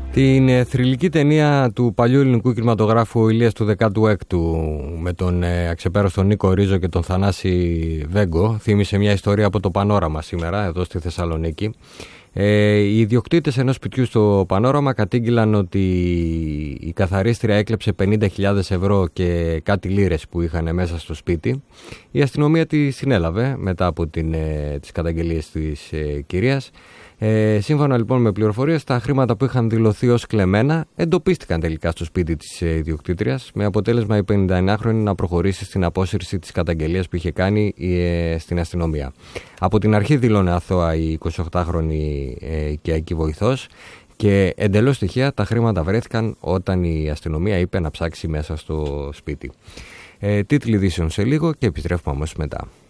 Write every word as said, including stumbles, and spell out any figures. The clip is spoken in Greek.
Την θρυλική ταινία του παλιού ελληνικού κινηματογράφου «Ο Ηλίας του δεκάτου έκτου» με τον ε, αξεπέραστο Νίκο Ρίζο και τον Θανάση Βέγκο θύμισε μια ιστορία από το Πανόραμα σήμερα εδώ στη Θεσσαλονίκη. Ε, οι ιδιοκτήτες ενός σπιτιού στο Πανόραμα κατήγγειλαν ότι η καθαρίστρια έκλεψε πενήντα χιλιάδες ευρώ και κάτι λίρες που είχαν μέσα στο σπίτι. Η αστυνομία τη συνέλαβε μετά από την, ε, τις καταγγελίες της ε, κυρίας. Ε, σύμφωνα λοιπόν με πληροφορίες, τα χρήματα που είχαν δηλωθεί ως κλεμμένα εντοπίστηκαν τελικά στο σπίτι της ε, ιδιοκτήτριας, με αποτέλεσμα η πενηνταεννιάχρονη να προχωρήσει στην απόσυρση της καταγγελίας που είχε κάνει ε, στην αστυνομία. Από την αρχή δήλωνε αθώα η εικοσιοκτάχρονη ε, οικιακή βοηθός και εντελώς στοιχεία τα χρήματα βρέθηκαν όταν η αστυνομία είπε να ψάξει μέσα στο σπίτι. Ε, τίτλοι ειδήσεων σε λίγο και επιστρέφουμε αμέσως μετά.